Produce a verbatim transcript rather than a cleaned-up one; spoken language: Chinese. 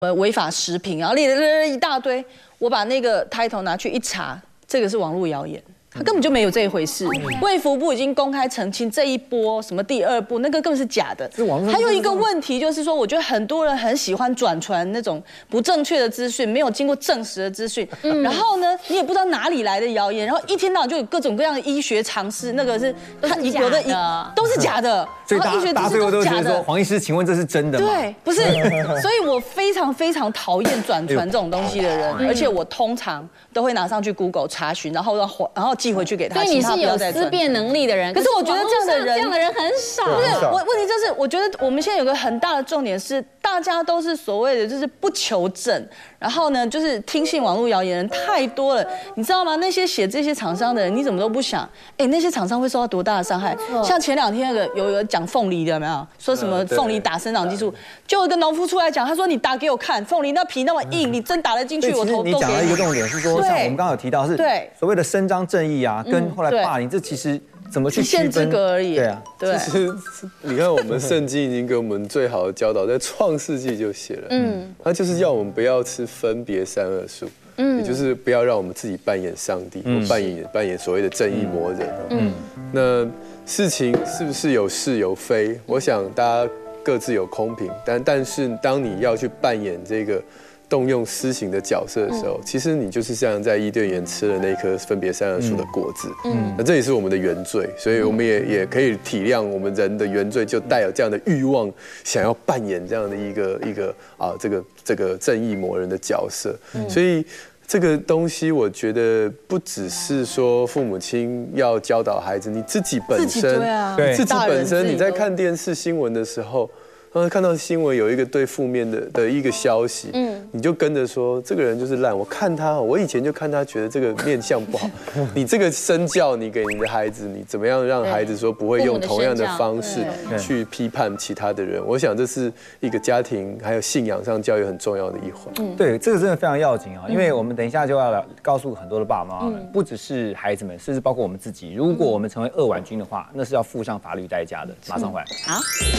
呃违法食品，然后列了一大堆，我把那个 title 拿去一查，这个是网络谣言。 他根本就没有这一回事，卫福部已经公开澄清这一波什么第二波，那个根本是假的。还有一个问题就是说，我觉得很多人很喜欢转传那种不正确的资讯，没有经过证实的资讯。嗯、然后呢，你也不知道哪里来的谣言，然后一天到晚就有各种各样的医学常识，那个是他有的都是假的， 所以大家大家最后都觉得说，黄医师，请问这是真的吗？ 对，不是。所以我非常非常讨厌转传这种东西的人，而且我通常都会拿上去 Google 查询，然后让然后寄回去给他。 所以你是有思辨能力的人， 可是我觉得这样的人， 这样的人很少。 不是，我问题就是，我觉得我们现在有个很大的重点是，大家都是所谓的就是不求证，然后呢，就是听信网络谣言人太多了，你知道吗？那些写这些厂商的人，你怎么都不想，哎，那些厂商会受到多大的伤害？像前两天那个有有讲凤梨的，有没有？说什么凤梨打生长激素，就有一个农夫出来讲，他说你打给我看，凤梨那皮那么硬，你真打得进去，我头都给你。 你讲了一个重点是说，像我们刚刚有提到是， 对所谓的伸张正义啊，跟后来霸凌。 这其实怎么去区分？ 一线之隔而已。 对啊， 对。 其实你看，我们圣经已经给我们最好的教导，在创世纪就写了，嗯，它就是要我们不要吃分别善恶树，嗯，也就是不要让我们自己扮演上帝，嗯、或扮演扮演所谓的正义魔人，嗯，那事情是不是有是有非？我想大家各自有空平，但但是当你要去扮演这个。 动用私刑的角色的时候，其实你就是像在伊甸园吃了那颗分别善恶树的果子，嗯，那这也是我们的原罪，所以我们也也可以体谅我们人的原罪，就带有这样的欲望，想要扮演这样的一个一个啊这个这个正义魔人的角色，所以这个东西我觉得不只是说父母亲要教导孩子，你自己本身， 对， 自己本身你在看电视新闻的时候。 然后看到新闻有一个对负面的的一个消息，嗯，你就跟着说这个人就是烂。我看他，我以前就看他，觉得这个面相不好。你这个身教，你给你的孩子，你怎么样让孩子说不会用同样的方式去批判其他的人？我想这是一个家庭还有信仰上教育很重要的一环。 嗯，对，这个真的非常要紧啊，因为我们等一下就要告诉很多的爸爸妈妈们，不只是孩子们，甚至包括我们自己，如果我们成为恶婉君的话，那是要付上法律代价的。马上回来。 好。